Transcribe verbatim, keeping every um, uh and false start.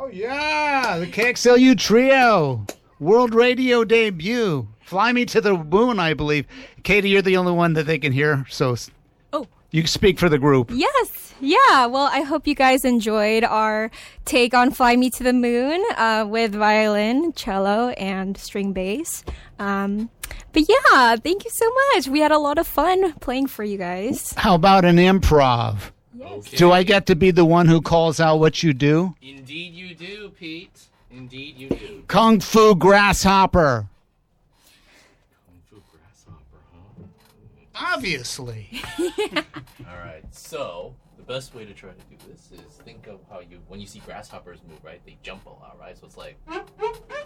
Oh, yeah. The K X L U Trio. World radio debut. Fly Me to the Moon, I believe. Katie, you're the only one that they can hear, so oh. you speak for the group. Yes. Yeah. Well, I hope you guys enjoyed our take on Fly Me to the Moon uh, with violin, cello, and string bass. Um, but yeah, thank you so much. We had a lot of fun playing for you guys. How about an improv? Yes. Okay. Do I get to be the one who calls out what you do? Indeed you do, Pete. Indeed you do. Kung Fu Grasshopper. Kung Fu Grasshopper, huh? Obviously. All right. So the best way to try to do this is think of how you, when you see grasshoppers move, right? They jump a lot, right? So it's like.